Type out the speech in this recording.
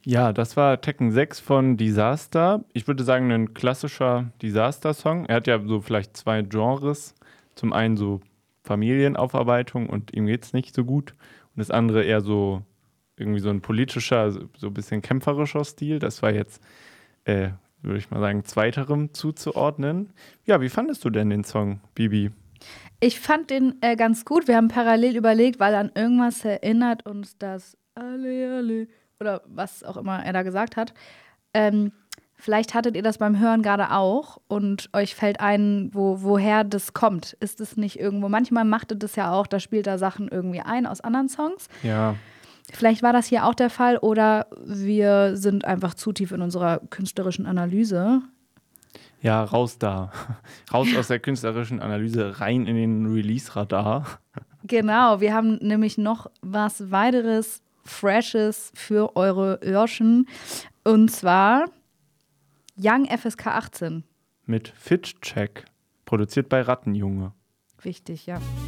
Ja, das war Tekken 6 von Disaster. Ich würde sagen, ein klassischer Disaster-Song. Er hat ja so vielleicht zwei Genres. Zum einen so Familienaufarbeitung und ihm geht's nicht so gut. Und das andere eher so irgendwie so ein politischer, so ein bisschen kämpferischer Stil. Das war jetzt, würde ich mal sagen, zweiterem zuzuordnen. Ja, wie fandest du denn den Song, Bibi? Ich fand den ganz gut. Wir haben parallel überlegt, weil an irgendwas erinnert uns das alle, alle oder was auch immer er da gesagt hat. Ähm, Vielleicht hattet ihr das beim Hören gerade auch und euch fällt ein, woher das kommt. Ist es nicht irgendwo? Manchmal macht es das ja auch, da spielt er Sachen irgendwie ein aus anderen Songs. Ja, Vielleicht war das hier auch der Fall oder wir sind einfach zu tief in unserer künstlerischen Analyse. ja, raus da. Raus aus der künstlerischen Analyse, rein in den Release-Radar. Genau, wir haben nämlich noch was weiteres Freshes für eure Öhrchen. Und zwar Young FSK 18. Mit Fit Check, produziert bei Rattenjunge. Wichtig, ja.